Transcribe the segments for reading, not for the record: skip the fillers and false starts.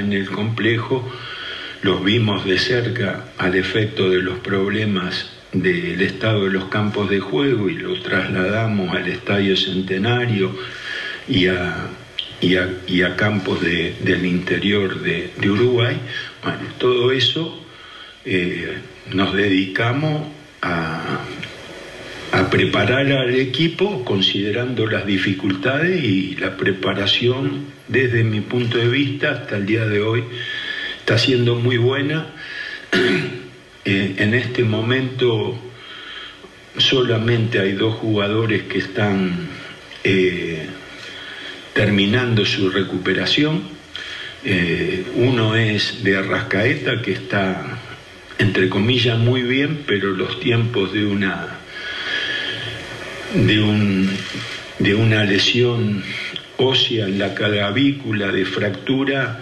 en el complejo, los vimos de cerca al efecto de los problemas del estado de los campos de juego y lo trasladamos al Estadio Centenario y a campos del interior de Uruguay. Bueno, todo eso nos dedicamos a preparar al equipo considerando las dificultades, y la preparación desde mi punto de vista hasta el día de hoy está siendo muy buena. En este momento solamente hay 2 jugadores que están terminando su recuperación. Uno es de Arrascaeta, que está entre comillas muy bien, pero los tiempos de una lesión ósea en la clavícula, de fractura,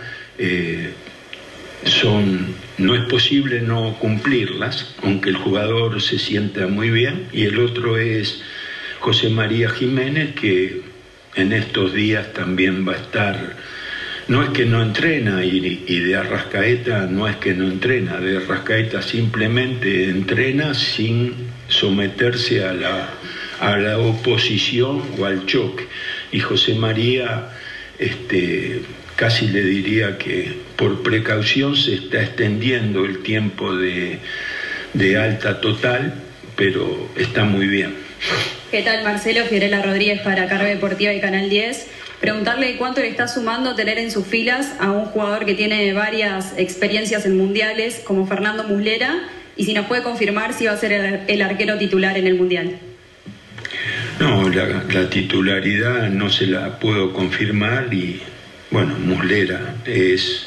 no es posible no cumplirlas, aunque el jugador se sienta muy bien. Y el otro es José María Jiménez, que en estos días también va a estar. No es que no entrena, y de Arrascaeta no es que no entrena, de Arrascaeta simplemente entrena sin someterse a la oposición o al choque. Y José María, casi le diría que por precaución se está extendiendo el tiempo de alta total, pero está muy bien. ¿Qué tal, Marcelo? Fiorella Rodríguez para Carve Deportiva y Canal 10. Preguntarle cuánto le está sumando tener en sus filas a un jugador que tiene varias experiencias en mundiales, como Fernando Muslera, y si nos puede confirmar si va a ser el arquero titular en el mundial. No, la titularidad no se la puedo confirmar, y bueno, Muslera es,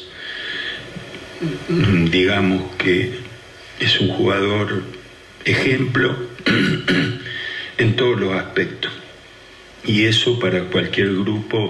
digamos que es un jugador ejemplo en todos los aspectos, y eso para cualquier grupo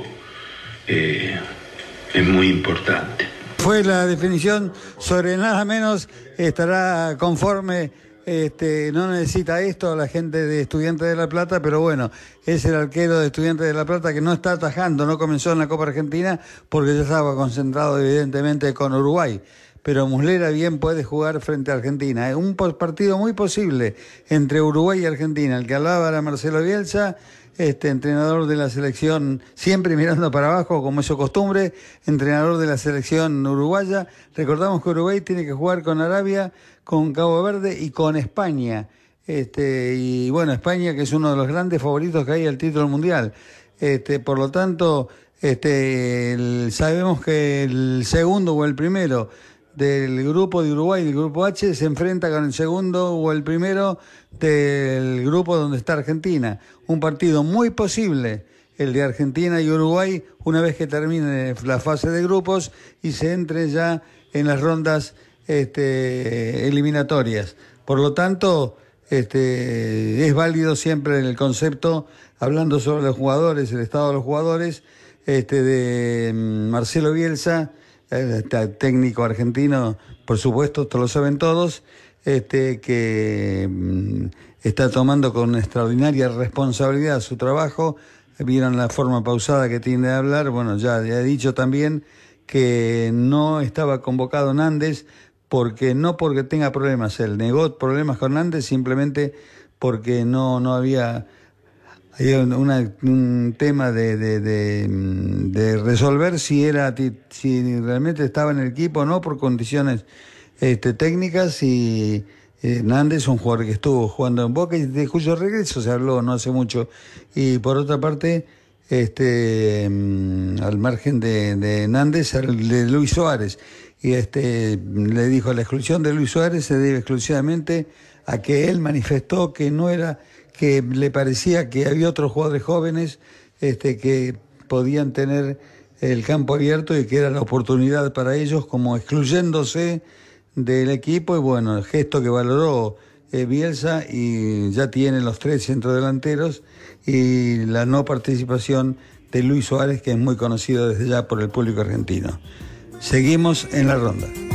es muy importante. Fue la definición sobre nada menos, estará conforme. No necesita esto la gente de Estudiantes de La Plata, pero bueno, es el arquero de Estudiantes de La Plata que no está atajando, no comenzó en la Copa Argentina porque ya estaba concentrado evidentemente con Uruguay. Pero Muslera bien puede jugar frente a Argentina. Un partido muy posible entre Uruguay y Argentina. El que hablaba era Marcelo Bielsa, entrenador de la selección, siempre mirando para abajo, como es su costumbre, entrenador de la selección uruguaya. Recordamos que Uruguay tiene que jugar con Arabia, con Cabo Verde y con España. Y bueno, España, que es uno de los grandes favoritos que hay al título mundial. Por lo tanto, sabemos que el segundo o el primero del grupo de Uruguay, del grupo H, se enfrenta con el segundo o el primero del grupo donde está Argentina. Un partido muy posible, el de Argentina y Uruguay, una vez que termine la fase de grupos y se entre ya en las rondas eliminatorias. Por lo tanto, es válido siempre el concepto, hablando sobre los jugadores, el estado de los jugadores, de Marcelo Bielsa, técnico argentino, por supuesto, esto lo saben todos, que está tomando con extraordinaria responsabilidad su trabajo. Vieron la forma pausada que tiene de hablar. Bueno, ya he dicho también que no estaba convocado Nández, porque tenga problemas, él negó problemas con Nández, simplemente porque no había un tema de resolver si realmente estaba en el equipo o no, por condiciones técnicas. Y Nández, un jugador que estuvo jugando en Boca y de cuyo regreso se habló no hace mucho. Y por otra parte, al margen de Nández, de Luis Suárez. Y le dijo, la exclusión de Luis Suárez se debe exclusivamente a que él manifestó que que le parecía que había otros jugadores jóvenes que podían tener el campo abierto y que era la oportunidad para ellos, como excluyéndose del equipo. Y bueno, el gesto que valoró Bielsa, y ya tiene los 3 centrodelanteros, y la no participación de Luis Suárez, que es muy conocido desde ya por el público argentino. Seguimos en la ronda.